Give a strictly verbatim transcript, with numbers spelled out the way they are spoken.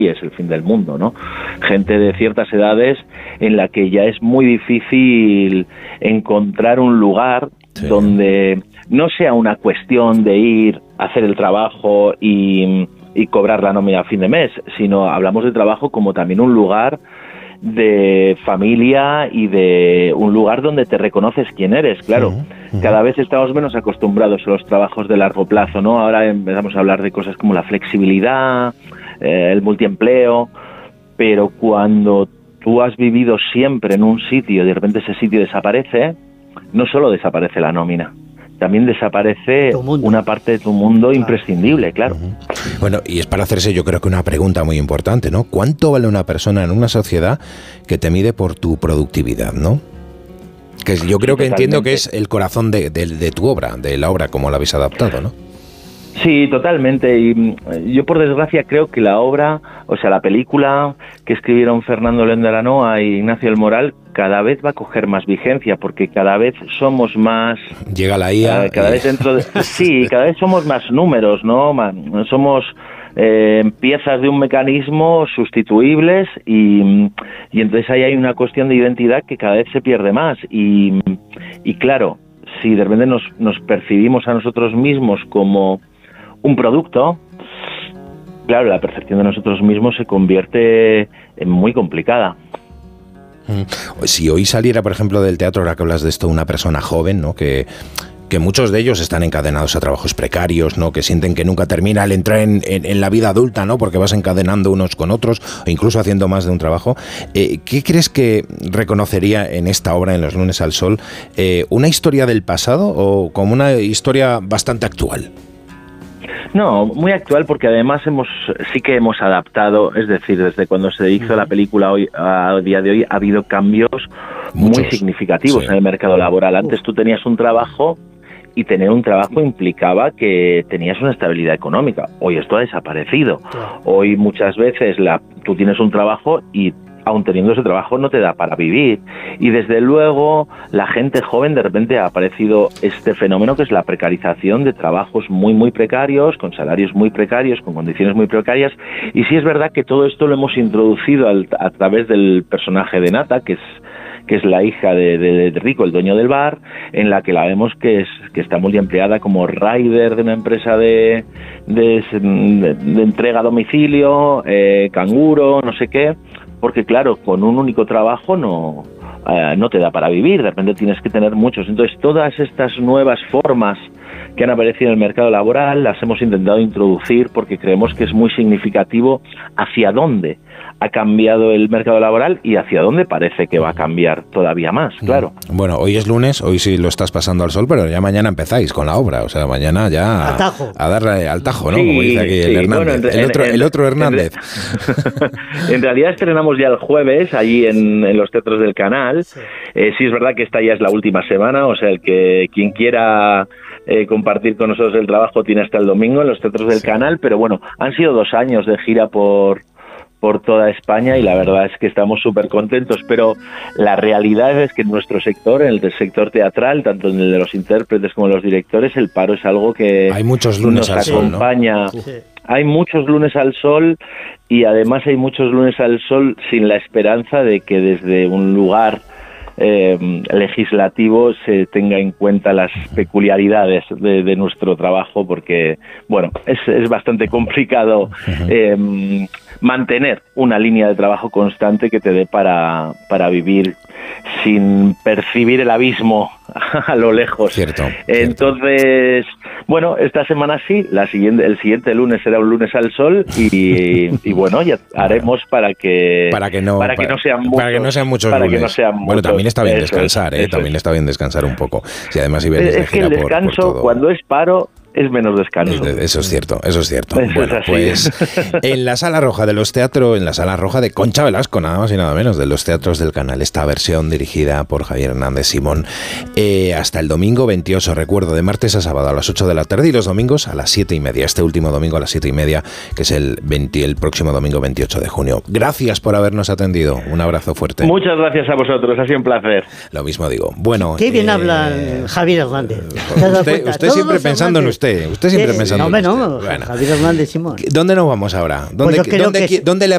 es el fin del mundo, ¿no? Gente de ciertas edades en la que ya es muy difícil encontrar un lugar sí. donde no sea una cuestión de ir a hacer el trabajo y, y cobrar la nómina a fin de mes, sino hablamos de trabajo como también un lugar de familia y de un lugar donde te reconoces quién eres, claro. Sí, sí. Cada vez estamos menos acostumbrados a los trabajos de largo plazo, ¿no? Ahora empezamos a hablar de cosas como la flexibilidad, eh, el multiempleo, pero cuando tú has vivido siempre en un sitio y de repente ese sitio desaparece, no solo desaparece la nómina, también desaparece una parte de tu mundo claro. imprescindible, claro. Uh-huh. Bueno, y es para hacerse yo creo que una pregunta muy importante, ¿no? ¿Cuánto vale una persona en una sociedad que te mide por tu productividad, ¿no? Que yo creo que Totalmente. Entiendo que es el corazón de, de, de tu obra, de la obra como la habéis adaptado, ¿no? Sí, totalmente. Y yo, por desgracia, creo que la obra, o sea, la película que escribieron Fernando Lendaranoa y Ignacio del Moral, cada vez va a coger más vigencia, porque cada vez somos más... Llega la I A. Eh, cada y... vez dentro de, sí, cada vez somos más números, ¿no? Somos eh, piezas de un mecanismo sustituibles y, y entonces ahí hay una cuestión de identidad que cada vez se pierde más. Y, y claro, si de repente nos, nos percibimos a nosotros mismos como un producto, claro, la percepción de nosotros mismos se convierte en muy complicada. Si hoy saliera, por ejemplo, del teatro, ahora que hablas de esto, una persona joven, ¿no? Que, que muchos de ellos están encadenados a trabajos precarios, ¿no? Que sienten que nunca termina el entrar en, en, en la vida adulta, ¿no? Porque vas encadenando unos con otros, o incluso haciendo más de un trabajo. Eh, ¿Qué crees que reconocería en esta obra, en Los lunes al sol, eh, una historia del pasado o como una historia bastante actual? No, muy actual, porque además hemos sí que hemos adaptado, es decir, desde cuando se hizo la película hoy a día de hoy ha habido cambios Muchos. muy significativos sí. en el mercado laboral. Antes tú tenías un trabajo y tener un trabajo implicaba que tenías una estabilidad económica. Hoy esto ha desaparecido. Hoy muchas veces la, tú tienes un trabajo y aun teniendo ese trabajo no te da para vivir. Y desde luego la gente joven, de repente ha aparecido este fenómeno que es la precarización de trabajos muy muy precarios, con salarios muy precarios, con condiciones muy precarias. Y sí es verdad que todo esto lo hemos introducido al, a través del personaje de Nata, que es que es la hija de, de, de Rico, el dueño del bar, en la que la vemos que es que está muy empleada como rider de una empresa de, de, de, de entrega a domicilio, eh, canguro, no sé qué, porque claro, con un único trabajo no, eh, no te da para vivir, de repente tienes que tener muchos. Entonces todas estas nuevas formas que han aparecido en el mercado laboral las hemos intentado introducir porque creemos que es muy significativo hacia dónde ha cambiado el mercado laboral y hacia dónde parece que va a cambiar todavía más, claro. Bueno, hoy es lunes, hoy sí lo estás pasando al sol, pero ya mañana empezáis con la obra, o sea, mañana ya a, tajo. a darle al tajo, ¿no? Sí, como dice aquí sí. el Hernández, bueno, en, el, otro, en, el otro Hernández. En, en realidad estrenamos ya el jueves allí en, en los teatros del Canal. Sí. Eh, sí es verdad que esta ya es la última semana, o sea, el que quien quiera eh, compartir con nosotros el trabajo tiene hasta el domingo en los teatros del sí. Canal, pero bueno, han sido dos años de gira por por toda España y la verdad es que estamos súper contentos, pero la realidad es que en nuestro sector, en el sector teatral, tanto en el de los intérpretes como en los directores, el paro es algo que hay muchos lunes nos al acompaña. Sol, ¿no? Sí. Hay muchos lunes al sol y además hay muchos lunes al sol sin la esperanza de que desde un lugar Eh, legislativo se tenga en cuenta las peculiaridades de, de nuestro trabajo, porque bueno, es, es bastante complicado eh, mantener una línea de trabajo constante que te dé para, para vivir sin percibir el abismo a lo lejos. Cierto, Entonces, cierto. bueno, esta semana sí, la siguiente, el siguiente lunes será un lunes al sol y, y bueno, ya haremos para que para que no para que no sean muchos, para que no sean muchos para lunes. Que no sean bueno, muchos. también está bien Eso descansar, es, ¿eh? También es. está bien descansar un poco. Si además si vienes de es gira que el descanso, por, por todo. cuando es paro, es menos descanso. Eso es cierto, eso es cierto. Eso bueno, es pues en la Sala Roja de los Teatros, en la Sala Roja de Concha Velasco, nada más y nada menos, de los Teatros del Canal, esta versión dirigida por Javier Hernández Simón, eh, hasta el domingo veintiocho, recuerdo, de martes a sábado a las ocho de la tarde y los domingos a las siete y media, este último domingo a las siete y media, que es el, veinte, el próximo domingo veintiocho de junio. Gracias por habernos atendido, un abrazo fuerte. Muchas gracias a vosotros, ha sido un placer. Lo mismo digo. Bueno, qué bien eh, habla Javier Hernández. Usted, usted siempre pensando en usted, usted siempre pensando no, en no, usted. Bueno. Javier Hernández Simón. ¿Dónde nos vamos ahora? ¿Dónde, Pues ¿dónde, que... ¿dónde le